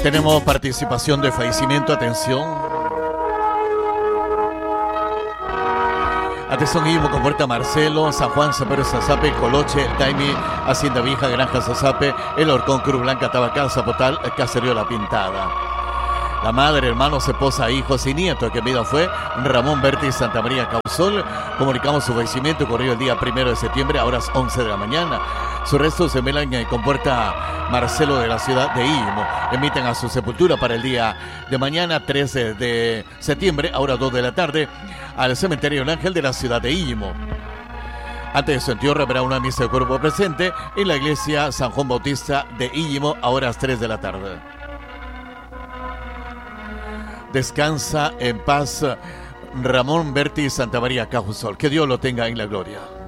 Tenemos participación de fallecimiento, atención. Atención, Guillermo con Puerta Marcelo, San Juan, San Pedro, Sasape, Coloche, El Taimi, Hacienda Vieja, Granja Sasape, El Horcón, Cruz Blanca, Tabacán, Zapotal, Caserío La Pintada. La madre, hermanos, esposa, hijos y nietos que en vida fue Ramón Berti Santa María Causol. Comunicamos su fallecimiento ocurrido el día 1 de septiembre a horas 11 de la mañana. Sus restos se velan con Puerta Marcelo de la ciudad de Illimo. Emiten a su sepultura para el día de mañana 13 de septiembre a horas 2 de la tarde al cementerio El Ángel de la ciudad de Illimo. Antes de su entierro habrá una misa de cuerpo presente en la iglesia San Juan Bautista de Illimo a horas 3 de la tarde. Descansa en paz Ramón Berti Santa María Causol. Que Dios lo tenga en la gloria.